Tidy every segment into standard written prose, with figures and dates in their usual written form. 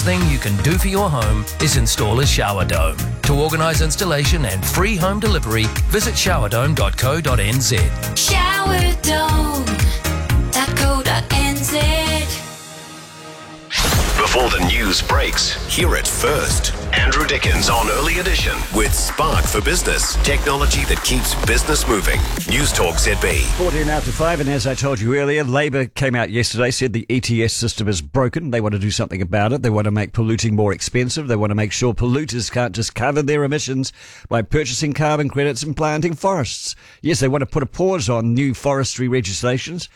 thing you can do for your home is install a shower dome. To organise installation and free home delivery, visit showerdome.co.nz. Showerdome.co.nz. Before the news breaks, hear it first. Andrew Dickens on Early Edition with Spark for Business, technology that keeps business moving. News Talk ZB. 14 after 5, and as I told you earlier, Labor came out yesterday, said the ETS system is broken. They want to do something about it. They want to make polluting more expensive. They want to make sure polluters can't just cover their emissions by purchasing carbon credits and planting forests. Yes, they want to put a pause on new forestry registrations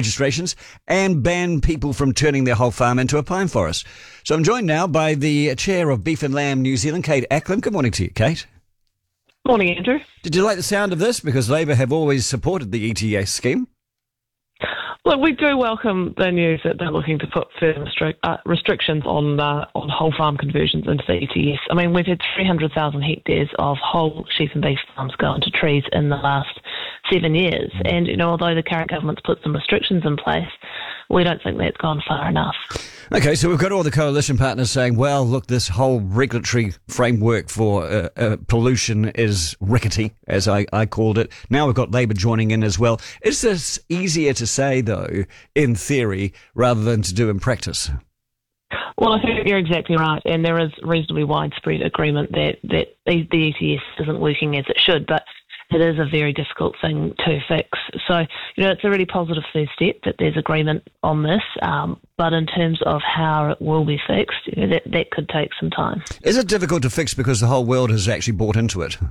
and ban people from turning their whole farm into a pine forest. So I'm joined now by the chair of Beef and Lamb New Zealand, Kate Ackland. Good morning to you, Kate. Morning, Andrew. Did you like the sound of this? Because Labor have always supported the ETS scheme. Look, we do welcome the news that they're looking to put further restrictions on whole farm conversions into the ETS. I mean, we've had 300,000 hectares of whole sheep and beef farms go into trees in the last 7 years. And, although the current government's put some restrictions in place, we don't think that's gone far enough. Okay, so we've got all the coalition partners saying, well, look, this whole regulatory framework for pollution is rickety, as I called it. Now we've got Labor joining in as well. Is this easier to say, though, in theory, rather than to do in practice? Well, I think you're exactly right, and there is reasonably widespread agreement that the ETS isn't working as it should, but it is a very difficult thing to fix. So, it's a really positive first step that there's agreement on this, but in terms of how it will be fixed, that could take some time. Is it difficult to fix because the whole world has actually bought into it?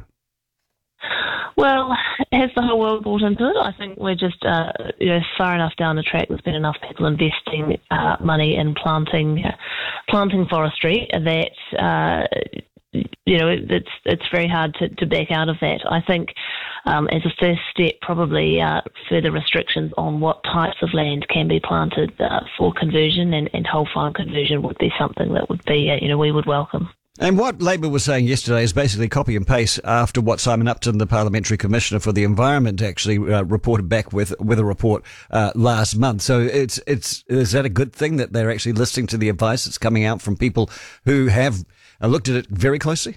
Well, has the whole world bought into it? I think we're just, far enough down the track. There's been enough people investing money in planting forestry that it's very hard to back out of that. I think as a first step, probably further restrictions on what types of land can be planted for conversion and whole farm conversion would be something that would be, we would welcome. And what Labor was saying yesterday is basically copy and paste after what Simon Upton, the Parliamentary Commissioner for the Environment, actually reported back with a report last month. So is that a good thing that they're actually listening to the advice that's coming out from people who have looked at it very closely?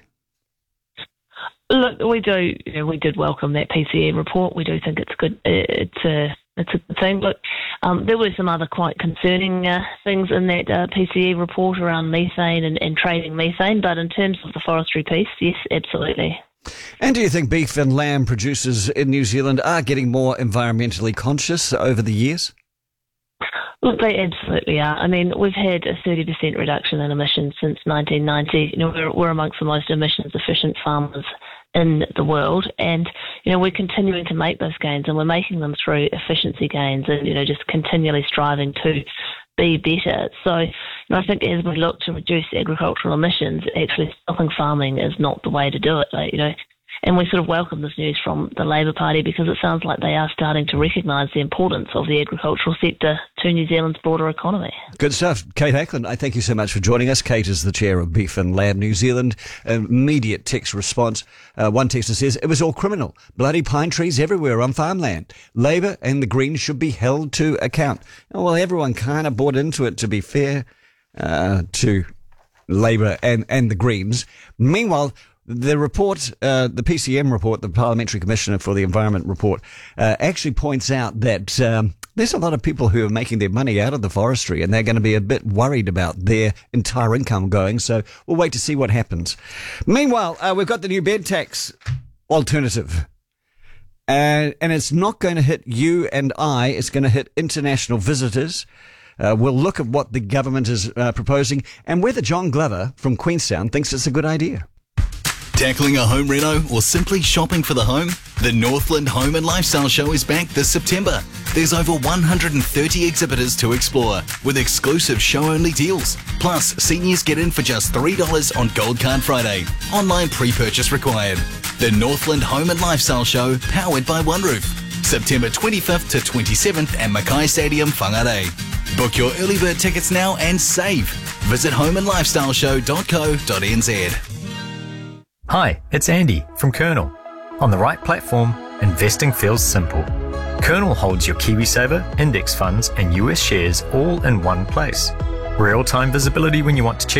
Look, we did welcome that PCE report. We do think it's good. It's a good thing. Look, there were some other quite concerning things in that PCE report around methane and trading methane, but in terms of the forestry piece, yes, absolutely. And do you think beef and lamb producers in New Zealand are getting more environmentally conscious over the years? Look, they absolutely are. I mean, we've had a 30% reduction in emissions since 1990. We're amongst the most emissions efficient farmers in the world, and we're continuing to make those gains, and we're making them through efficiency gains and just continually striving to be better. So I think as we look to reduce agricultural emissions, actually stopping farming is not the way to do it. And we sort of welcome this news from the Labor Party because it sounds like they are starting to recognise the importance of the agricultural sector to New Zealand's broader economy. Good stuff. Kate Ackland, I thank you so much for joining us. Kate is the chair of Beef and Lamb New Zealand. Immediate text response. One texter says, it was all criminal. Bloody pine trees everywhere on farmland. Labor and the Greens should be held to account. Well, everyone kind of bought into it, to be fair, to Labor and the Greens. Meanwhile, the report, the PCM report, the Parliamentary Commissioner for the Environment report, actually points out that there's a lot of people who are making their money out of the forestry, and they're going to be a bit worried about their entire income going. So we'll wait to see what happens. Meanwhile, we've got the new bed tax alternative. And it's not going to hit you and I. It's going to hit international visitors. We'll look at what the government is proposing and whether John Glover from Queenstown thinks it's a good idea. Tackling a home reno or simply shopping for the home? The Northland Home and Lifestyle Show is back this September. There's over 130 exhibitors to explore with exclusive show-only deals. Plus, seniors get in for just $3 on Gold Card Friday. Online pre-purchase required. The Northland Home and Lifestyle Show, powered by One Roof. September 25th to 27th at Mackay Stadium, Whangarei. Book your early bird tickets now and save. Visit homeandlifestyleshow.co.nz. Hi, it's Andy from Kernel. On the right platform, investing feels simple. Kernel holds your KiwiSaver, index funds and US shares all in one place. Real-time visibility when you want to check